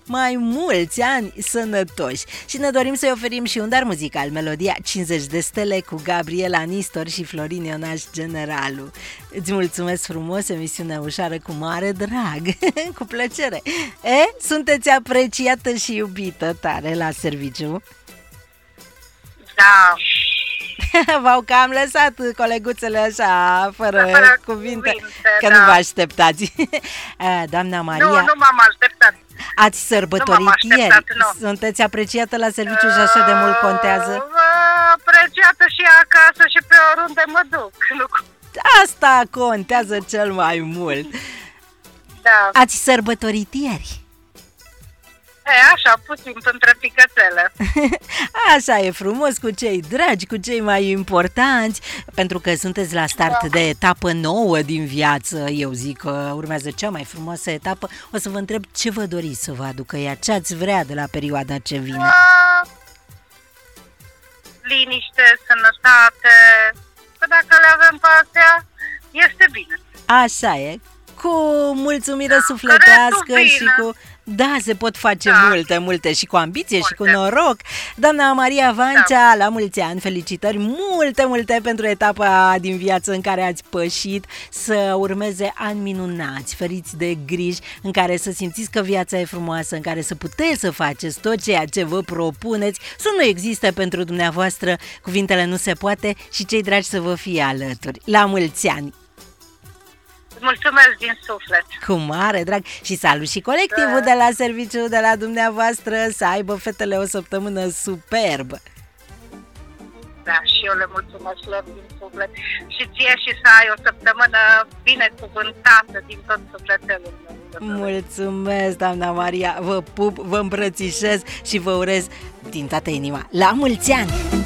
mai mulți ani sănătoși. Și ne dorim să-i oferim și un dar muzical, melodia 50 de stele cu Gabriela Nistor și Florin Ionaș Generalu. Îți mulțumesc frumos, emisiunea ușoară cu mare drag, cu plăcere. Sunteți apreciată și iubită tare la serviciu? Da. V-au cam lăsat coleguțele așa, fără cuvinte, că da. Nu vă așteptați. Doamna Maria, Nu m-am așteptat. Ați sărbătorit ieri? Sunteți apreciată la serviciu și așa de mult contează? Apreciată și acasă și pe oriunde mă duc. Asta contează cel mai mult. Da. Ați sărbătorit ieri? Așa, puțin între picățele. Așa e frumos, cu cei dragi, cu cei mai importanți, pentru că sunteți la start de etapă nouă din viață. Eu zic că urmează cea mai frumoasă etapă. O să vă întreb ce vă doriți să vă aducă ea, ce ați vrea de la perioada ce vine. Liniște, sănătate, că dacă le avem pe astea, este bine. Așa e, cu mulțumire sufletească și cu... Da, se pot face multe și cu ambiție și cu noroc. Doamna Maria Vancea, la mulți ani, felicitări, multe pentru etapa din viață în care ați pășit, să urmeze ani minunați, feriți de griji, în care să simțiți că viața e frumoasă, în care să puteți să faceți tot ceea ce vă propuneți, să nu există pentru dumneavoastră cuvintele nu se poate și cei dragi să vă fie alături. La mulți ani! Mulțumesc din suflet. Cu mare drag și salut și colectivul de la serviciu de la dumneavoastră, să aibă fetele o săptămână superbă. Da, și eu le mulțumesc lor din suflet. Și ție și să ai o săptămână binecuvântată din tot sufletelul meu. Mulțumesc, doamna Maria, vă pup, vă îmbrățișez și vă urez din toată inima la mulți ani!